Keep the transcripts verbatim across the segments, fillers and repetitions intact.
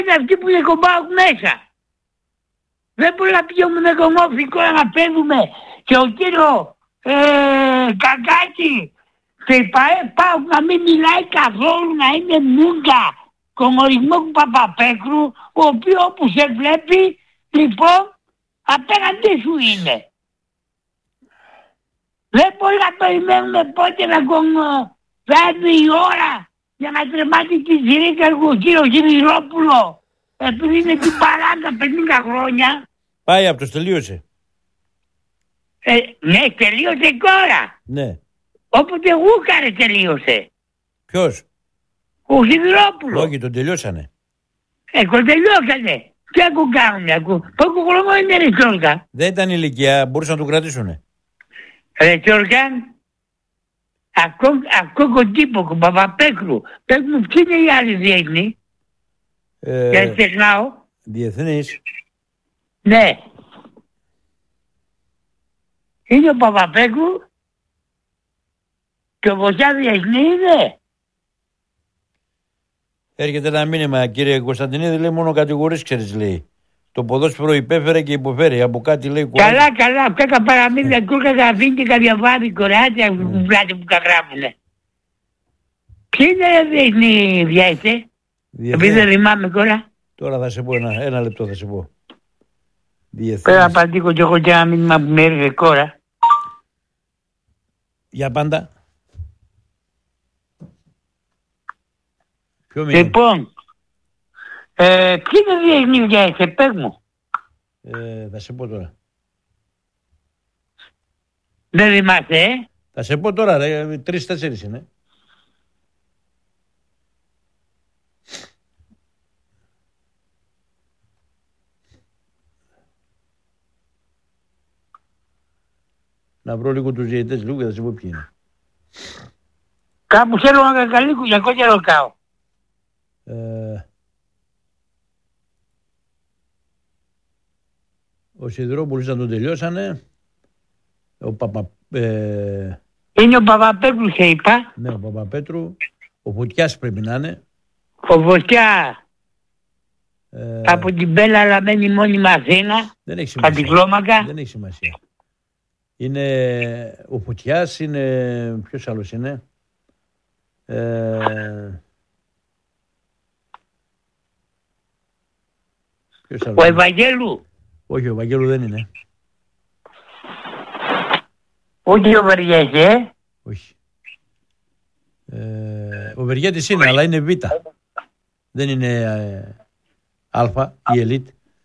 είναι αυτοί που είναι κομπάω μέσα. Δεν μπορεί να πηγαίνουμε με κομμόφικο να παίρνουμε και ο κύριο ε, Κακάκη και η ΠΑΕ πάω να μην μιλάει καθόλου, να είναι μούγκα κομμορισμό του Παπαπέκρου, ο οποίος όπου σε βλέπει, λοιπόν, απέναντί σου είναι. Δεν μπορεί να περιμένουμε πότε να κομμοθάνει η ώρα για να τρεμάται τη ζυρίκα ο κύριο Γυριλόπουλο, επειδή είναι την παράγκα πενήντα χρόνια. Πάει από το τελείωσε. Ε, ναι, τελείωσε τώρα. Ναι. Όποτε γούκαρε τελείωσε. Ποιος? Ο Γυριλόπουλο. Όχι, τον τελειώσανε. Ε, τον τελειώσανε. Τι ακουγκάρουνε, ακού. Πόκο χρόνο είναι ρε Τσόρκα. Δεν ήταν ηλικία, μπορούσαν να τον κρατήσουνε. Ρε Τσόρκα, αυτό κοντύποκο, Παπαπέκρου. Πες μου ποιοι είναι οι άλλοι διεθνείς. Ε, Για ξεχνάω. Διεθνείς. Ναι. Είναι ο Παπαπέκρου και ο Βοσιά διεθνή είναι. Έρχεται ένα μήνυμα, κύριε Κωνσταντινίδη, λέει μόνο κατηγορίες ξέρεις, λέει. Το ποδόσφαιρο υπέφερε και υποφέρει. Από κάτι λέει κουράγιο. Καλά, καλά. Αυτά τα παραμύθια κούρκα θα αφήνει και καδιαβάδι κορεάτια που πλάτη που τα γράφουνε. Ποιοι είναι διεθνή διάιτε. Επειδή δεν θυμάμαι τώρα. Τώρα θα σε πω ένα, ένα λεπτό θα σε πω. Διεθνής. Πέρα απαντήσω και εγώ και ένα μήνυμα που με έρθει κόρα. Για πάντα. Ποιο μήνυμα? Λοιπόν, ε, ποιοι είναι διεθνή διάιτε, πες μου. Ε, θα σε πω τώρα. Δεν θυμάσαι, ε. Θα σε πω τώρα, ρε, τρεις-τέσσερις είναι. Να βρω λίγο τους διαιτητές λίγο και θα σε πω ποιοι είναι. Κάπου θέλω να κακαλίκου, για κόκκια ρωτάω. Ε, ο Σιδηρόπουλος να τον τελειώσανε. Ο Παπα... Ε, είναι ο Παπαπέτρου σε είπα. Ναι, ο Παπαπέτρου. Ο Φωτιάς πρέπει να είναι. Ο Φωτιά. Ε, από την Μπέλα αλλά μένει μόνιμα Αθήνα. Δεν έχει σημασία. Αντικλώμακα. Δεν έχει σημασία. Είναι ο Φωτιάς, είναι... Ποιος άλλος είναι? Ε, ποιος άλλος ο είναι? Ευαγγέλου. Όχι, ο Ευαγγέλου δεν είναι. Όχι ο Βεργές, ε. Όχι. Ε, ο Βεργέτης είναι, αλλά είναι Β. Δεν είναι ε, Α, η ελίτ.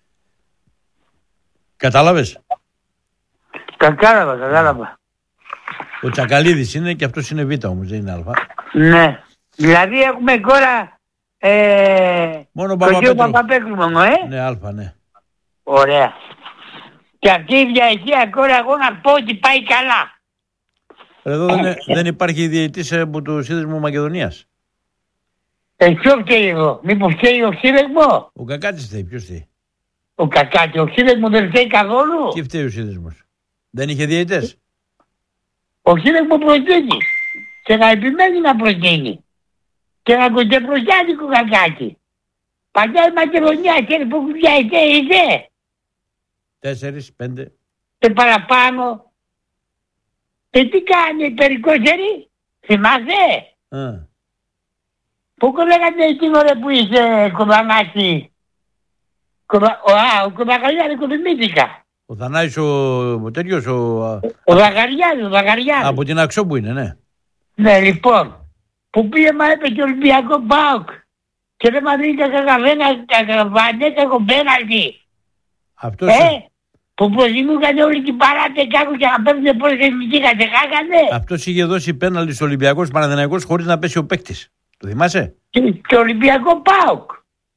Κατάλαβες? Κατάλαβα, κατάλαβα. Ο Τσακαλίδης είναι και αυτός είναι Β όμως, δεν είναι Α. Ναι. Δηλαδή έχουμε τώρα ε, μόνο ο Παπαπέτρου. Παπαπέτρου μόνο, ε. Ναι, Α, ναι. Ωραία. Και αυτή η διαιτησία τώρα εγώ να πω ότι πάει καλά. Εδώ δεν, δεν υπάρχει διαιτητής από το Σύνδεσμο Μακεδονίας. Ε, ποιο φταίει εδώ, μήπως φταίει ο Σύνδεσμο? Ο Κακάτης φταίει, ποιος φταίει? Ο Κακάτης, ο Σύνδεσμο δεν φταίει καθόλου. Τι φταίει ο Σύνδεσμος? Δεν είχε διαιτητές? Ο Σύνδεσμο προτείνει. Και να επιμένει να προτείνει. Και να κοντεπροσιάζει ο Κακάτη. Παλιά η Μακεδονία ξέρει που διαιτητές είσαι. Τέσσερις, πέντε. Και παραπάνω. Και τι κάνει, περικόσερη, θυμάσαι? Α. Πού λέγανε εκείνο ρε που είσαι κομπανάκι? Κομπα... Α, ο Κομπακαλιάδης κομπημήθηκα. Ο Θανάης ο, ο τέτοιος, ο... Ο Δαγαριάδης, ο Δαγαριάδης. Από την Αξό που είναι, ναι. Ναι, λοιπόν. Που πήγε μα είπε και Ολυμπιακό ΠΑΟΚ. Και δεν μας δίνει κανένα κομπέναλτι. Αυτός... Ε, που προτιμούσαν όλη την παράτε κάπου και να πέφτουν πώς εθνική κατεχάγανε. Αυτός είχε δώσει πέναλτι στο Ολυμπιακός Παναθηναϊκός χωρίς να πέσει ο παίκτης. Το θυμάσαι? Και, και Ολυμπιακό ΠΑΟΚ.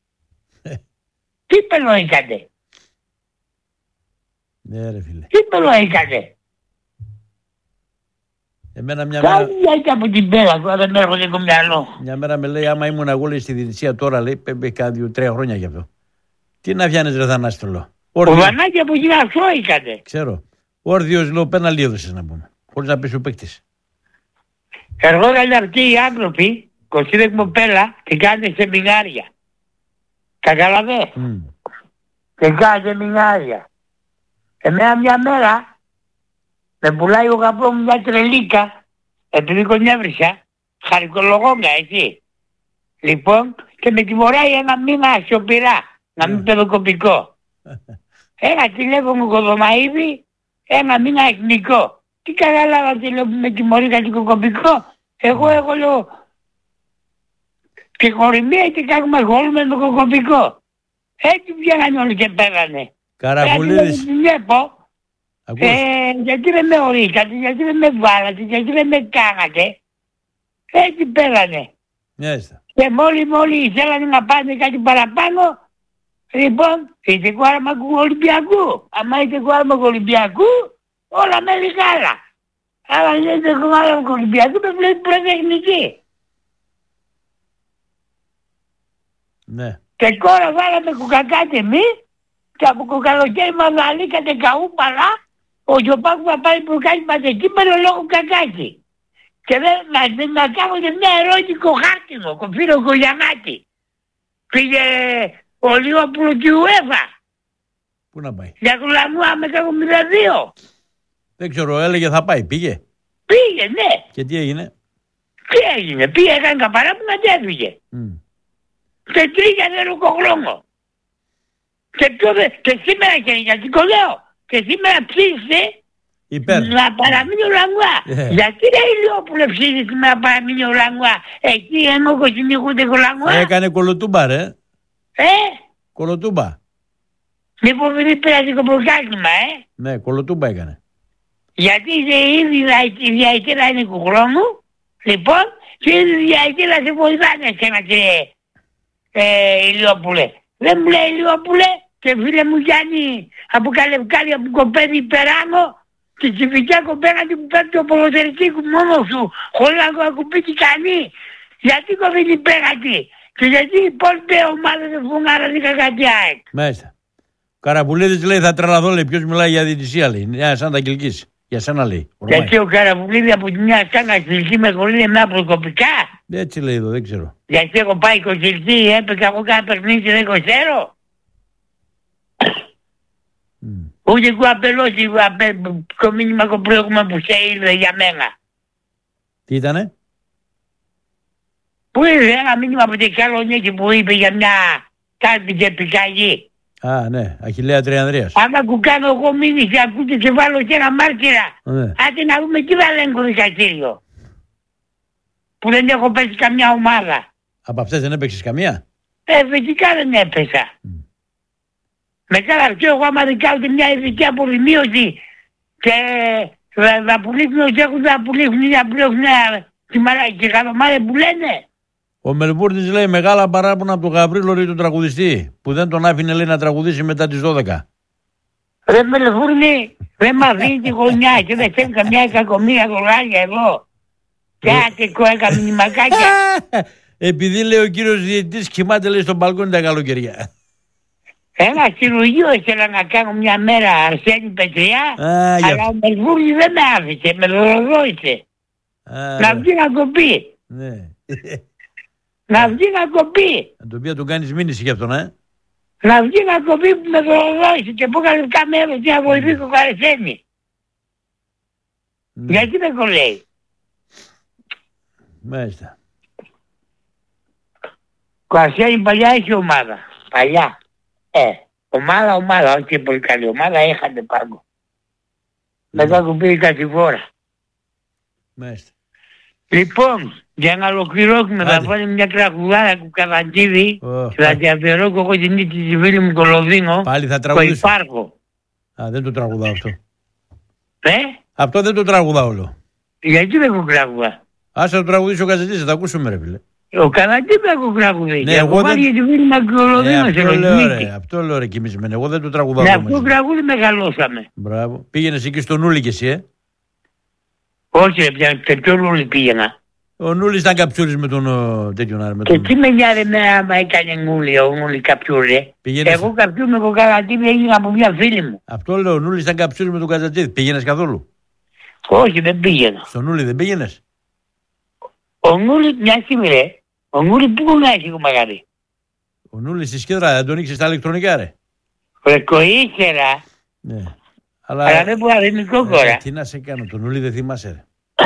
Τι πελοήκατε? Ναι ρε φίλε. Τι πελοήκατε? Εμένα μια μέρα... Κάνει μια από την πέρα, τώρα δεν έρχονται το μυαλό. Μια μέρα με λέει άμα ήμουν εγώ λέει στη διαιτησία τώρα λέει πέμπε κάνα δύο τρία χρόνια γι' αυτό. Τι να βγαίνεις ρε Θανάση το λέω. Ο Βανάκη από την Αξό είχατε. Ξέρω. Όρθιος λέω πέναλτι έδωσες να πούμε. Χωρίς να πέσει ο παίκτης. Εργόταν αυτοί οι άνθρωποι, Κωνσταντίνο Πέλα, και κάνουν σεμινάρια. Καταλαβες. Mm. Και κάθε μηνάρια. Εμένα μια μέρα με πουλάει ο γαμπρό μου μια τρελίκα, επειδή κονιάβρισα, χαρικολογόμια, έτσι. Λοιπόν, και με τιμωράει ένα μήνα σιωπηρά, να μην παιδοκοπικό. Ένα τηλέφωνο κοδομαΐδι, ένα μήνα εθνικό. Τι καταλάβατε, λέω, που με τιμωρεί κατοικοκοπικό. Εγώ έχω, λέω, και χωριμία και κάνουμε ασχολούμαι με το κοκοπικό. Έτσι βγαίνανε όλοι και πέρανε. Καραβουλίδης. Ε, γιατί δεν με ορίσατε, γιατί δεν με βάλατε, γιατί δεν με κάνατε. Έτσι πέρανε. Μάλιστα. Και μόλι μόλι θέλανε να πάνε κάτι παραπάνω, λοιπόν, είτε κουάραμα Ολυμπιακού. Άμα είτε κουάραμα Ολυμπιακού, όλα με άλλα. Αλλά αν είτε κουάραμα Ολυμπιακού, με βλέπει πρωτεχνική. Ναι. Και τώρα βάλαμε κουκακάτε εμείς και από κουκαλοκαίρι μας αλήκατε καούπαλα ο Γιωπάκου θα πάει που κάνει πατεκείμενο λόγω κακάκι. Και δεν να, να κάνετε μια ερώτικο χάρτινο, κοφύρο Κογιαννάκη. Πήγε ο Λιόπουλο και η UEFA. Πού να πάει? Για Κουλαμούα με το μηδέν δύο. Δεν ξέρω, έλεγε θα πάει, πήγε. Πήγε, ναι. Και τι έγινε? Τι έγινε, πήγε, έκανε καπαρά που κατέφυγε. Mm. Και τρίγια νεροκοχρόνο. Και, και σήμερα και γιατί το λέω, και σήμερα ψήφισε υπέρ. Να παραμείνει ο Λαγουά. Yeah. Γιατί ρε Ηλιόπουλε ψήφισε σήμερα να παραμείνει ο Λαγουά. Εκεί ενώ κοσυνηγούνται ο Λαγουά. Έκανε κολοτούμπα ρε. Ε. Κολοτούμπα. Λοιπόν δεν πέρασε το πρωτάθλημα, ε. Ναι, κολοτούμπα έκανε. Γιατί η διαετήρα είναι του χρόνου, λοιπόν, και η διαετήρα σε βοηθάνε εσένα και ε, Ηλιόπουλε. Δεν μου λέει Ηλιόπουλε και φίλε μου Γιάννη από Καλευκάρια που κοπαίνει υπεράνω και τη φυτιά κοπέναντι που παίρνει το ποδοσφαιριστή μόνο σου χωρίς να ακουμπήσει κανεί. Γιατί κοβαίνει πέραντι και γιατί οι υπόλοιποι ομάδες δεν φουγάραν κάτι ΑΕΚ. Μάλιστα. Καραπουλίδης λέει θα τρελαθώ, λέει, ποιος μιλάει για διαιτησία, λέει. Ναι, σαν τα κυλκής. Για σένα λέει. Γιατί ο Καραπουλίδης από τη μια σκάνα κυλκή με χωρίζει εμένα προκοπικά. Έτσι λέει εδώ, δεν ξέρω. Γιατί έχω πάει είκοσι, έπαιξα εγώ κάνα παιχνίδι και δεν ξέρω. Mm. Ούτε εγώ απελώσει το μήνυμα κοπρέγουμε που σε ήρθε για μένα. Τι ήτανε? Που ήρθε ένα μήνυμα από την Καλονίκη που είπε για μια κάτι και πικαγή. Α, ναι, Αχιλλέα Τριανδρίας. Άμα κουκάνω εγώ μήνυση, ακούτε και βάλω και ένα μάρτυρα. Ναι. Άντε να δούμε τι βαλέγκο δικαστήριο. Που δεν έχω πέσει καμιά ομάδα. Από αυτές δεν έπαιξες καμία? Ε, φυσικά δεν έπεσα. Mm. Μετά θα πιω εγώ άμα δικάζονται μια ειδική απολυμίωση και θα πουλήσουν ότι έχουν να πουλήσουν ή να πουλήσουν τη μαλάκη και κατομάδε που λένε. Ο Μελβούρνης λέει μεγάλα παράπονα από τον Γαβρίλο, λέει, τον τραγουδιστή, που δεν τον άφηνε, λέει, να τραγουδήσει μετά τις δώδεκα. Ρε Μελβούρνη, δεν μ' αφήνει τη γωνιά και δεν θέλει καμιά εκατομμύρια δολάρια εδώ. Και άτε κόεκα μηνυμακάκια. Επειδή, λέει, ο κύριος διαιτητής κοιμάται, λέει, στον μπαλκόνι τα καλοκαιριά. Ένα χειρουργείο ήθελα να κάνω μια μέρα Αρσένη Πετριά, Α, αλλά ο Μελβούρνης δεν με άφησε, με δωροδόησε. Να βγει να κοπεί. Ναι. Να βγει να κοπεί. Να τον πει να τον κάνεις μήνυση γι' αυτόν, ε. Να βγει να κοπεί που με δωροδόησε και που έκανε κάμερα και να βοηθήσει ο Καρεσένη. Ναι. Γιατί δεν το λέει. Μάλιστα. Ο Καρεσένη παλιά έχει ομάδα. Παλιά. Ε, ομάδα, ομάδα, όχι και πολύ καλή ομάδα, έχανε πάνω. Ναι. Μετά του πήγε κατηφόρα. Μάλιστα. Λοιπόν, για να ολοκληρώσουμε, θα βάλει μια τραγουδάρα του Καβαντίδη oh, και θα διαβερώ και εγώ την νύχτη της φίλη μου το Λοδίνο. Πάλι θα τραγουδήσω. Το υπάρχω. Α, δεν το τραγουδάω αυτό. Ε? Αυτό δεν το τραγουδάω όλο. Γιατί δεν το τραγουδά? Άσε το τραγουδήσω ο Καζετής, θα τα ακούσουμε ρε φίλε. Ο Καβαντίδη δεν το τραγουδεί. Ναι, εγώ δεν... για τη φίλη μου και ο Λοδίνο. Ε, αυτό, λέω, ρε, αυτό λέω ρε κοιμισμένο, εγώ δεν το τραγουδάω. Ναι, αυτό τραγούδι μεγαλώσαμε. Μπράβο. Πήγαινες εκεί στο Νούλη και εσύ, ε. Όχι ρε πια, και ποιο Νούλη πήγαινα. Ο Νούλης ήταν καψούρης με τον uh, τέτοιον άρη. Και τι με νοιάζει εμένα άμα έκανε Νούλη, ο Νούλη καψούρη. Πήγαινες... Εγώ καψούρη με τον Καζατίδη έγινα από μια φίλη μου. Αυτό λέω, ο Νούλης ήταν καψούρης με τον Καζατίδη. Πήγαινες καθόλου? Όχι, δεν πήγαινα. Στο Νούλη δεν πήγαινες? Ο Νούλη, μια στιγμή ρε, ο Νούλη πού να έχει ο Μαγαρή. Ο Νούλης στη Σκέδρα δεν τον ήξερε στα ηλεκτρονικά, ρε. Το ήξερα. Ναι. Αλλά, αλλά δεν μπορώ να ελληνικό κόρα. Τι να σε κάνω, τον Νούλη δεν θυμάσαι, ρε.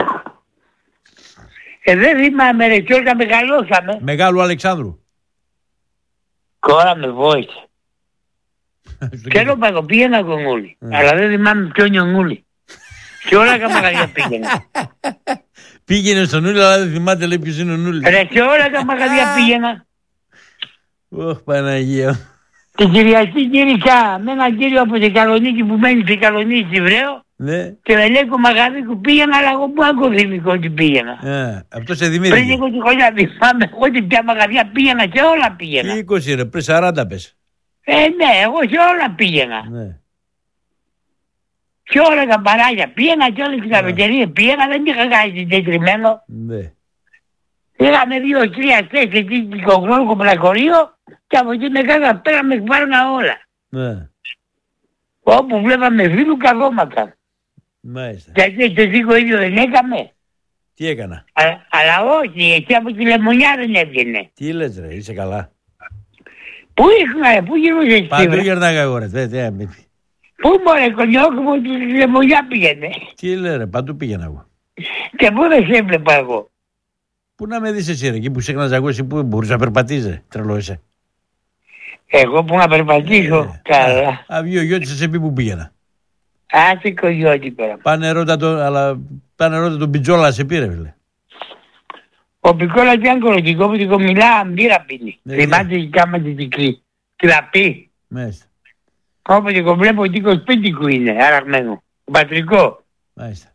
Ε, δεν θυμάμαι, ρε, και όταν μεγαλώσαμε. Μεγάλου Αλεξάνδρου. Κόρα με βόησε. Ξέρω παγω, πήγαινα ο Νούλη. Mm. Αλλά δεν θυμάμαι ποιο είναι ο Νούλη. Και όλα τα μαγαζιά πήγαινα. Πήγαινε στον Νούλη, αλλά δεν θυμάται, λέει, ποιος είναι ο Νούλης. Ρε, και όλα τα μαγαζιά πήγαινα. Ωχ, Παναγία. Την Κυριακή γύρισα με έναν κύριο από την Καλονίκη που μένει στην Καλονίκη Βρέο. Ναι. Και με λέει Μαγαδίκου πήγαινα, αλλά εγώ που άκου θυμικό ότι πήγαινα. Ε, αυτό σε δημιουργεί. Πριν είκοσι χρόνια θυμάμαι, εγώ την πια μαγαζιά πήγαινα και όλα πήγαινα. είκοσι ρε, πριν σαράντα πες. Ε, ναι, εγώ σε όλα πήγαινα. Ναι. Και όλα τα παράγια πήγαινα και όλες τις καφετερίες πήγαινα, δεν είχα κάνει συγκεκριμένο. Ναι. Είχαμε δύο τρία θέσεις εκεί στην Κογκρόλκο Πλακορείο και από εκεί μετά πέρα με πάρνα όλα. Ναι. Όπου βλέπαμε φίλου καθόματα. Μάλιστα. Γιατί το δίκο ίδιο δεν έκαμε. Τι έκανα. Α, αλλά όχι, εκεί από τη Λεμονιά δεν έβγαινε. Τι λες ρε, είσαι καλά. Πού ήρθα, πού γυρνούσε εσύ. Παντού γυρνάγα εγώ ρε. Δε, δε, πού μωρέ κονιόκου μου τη Λεμονιά πήγαινε. Τι λέει ρε, παντού πήγαινα εγώ. Και πού δεν σε έβλεπα εγώ. Πού να με δεις εσύ ρε, εκεί που σέχνας εγώ, εσύ που μπορείς να περπατήσεις, τρελό είσαι. Εγώ που να περπατήσω, ε, καλά. Αβγεί ο Γιώτης σε πει που πήγαινα. Άσε κογιώτη πέρα. Πάνε ρώτα τον, αλλά πάνε ρώτα τον Πιτζόλα σε πήρε φίλε. Ο Πικόλα ήταν κοροτικό που την μιλά μπύρα πίνει. Ναι, θυμάται η κάμα την τυκλή. Κλαπή. Μάλιστα. Όποτε το βλέπω ότι εικοσιπέντικου είναι αραγμένο. Πατρικό. Μάλιστα.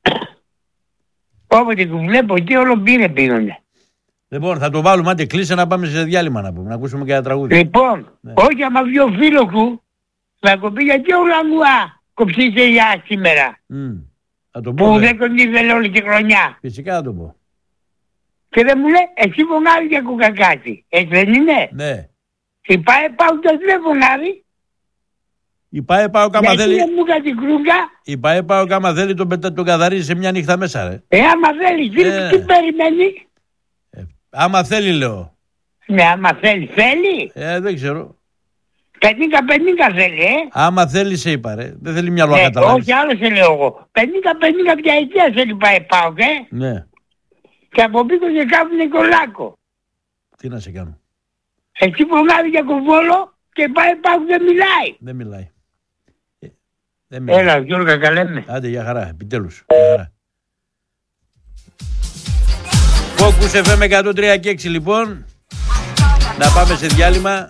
Όποτε το βλέπω εκεί όλο μπύρε πίνουνε. Λοιπόν, θα το βάλουμε, άντε κλείσε να πάμε σε διάλειμμα να πούμε, να ακούσουμε και ένα τραγούδι. Λοιπόν, ναι. Όχι άμα βγει ο φίλος σου, θα κοπεί γιατί όλα μου α, κοψίσε για σήμερα. Mm. Θα το πω, που δε. δεν τον ήθελε όλη τη χρονιά. Φυσικά θα το πω. Και δεν μου λέει, εσύ φωνάζει για κουκακάτι. Έτσι δεν είναι. Ναι. Η ΠΑΕ πάω το δεν φωνάζει. Η ΠΑΕ πάω κάμα θέλει. Γιατί δεν μου κάνει κρούγκα. Η ΠΑΕ πάω κάμα θέλει, τον, τον καθαρίζει σε μια νύχτα μέσα ρε. Ε, άμα θέλει, τι, ε. τι περιμένει. Ε, άμα θέλει λέω. Ναι, άμα θέλει, θέλει. Ε, δεν ξέρω. πενήντα πενήντα θέλει, ε. Άμα θέλει σε είπα ρε. Δεν θέλει μυαλό ναι, να καταλάβεις. όχι άλλο σε λέω εγώ. πενήντα πενήντα πια αιτία θέλει πάει πάω, ε. Ναι. Και από πίσω και κάνουν Νικολάκο. Τι να σε κάνω. Εκεί φωνάζει για κουβόλο και πάει πάω δεν μιλάει. Δεν μιλάει. Ε, δεν μιλάει. Έλα, Γιώργα, καλέμε. Άντε, για χαρά, επιτέλους. Για χαρά. Focus εφ εμ εκατόν τρία και έξι λοιπόν. Να πάμε σε διάλειμμα.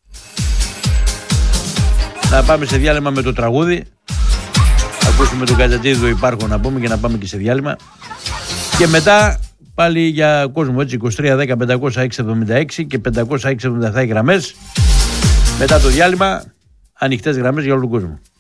Να πάμε σε διάλειμμα με το τραγούδι. Ακούσουμε τον Κατζατζίδη υπάρχουν να πούμε και να πάμε και σε διάλειμμα. Και μετά πάλι για κόσμο έτσι είκοσι τρία δέκα πεντακόσια έξι εβδομήντα έξι και πεντακόσια έξι εβδομήντα επτά οι γραμμές. Μετά το διάλειμμα ανοιχτές γραμμές για όλο τον κόσμο.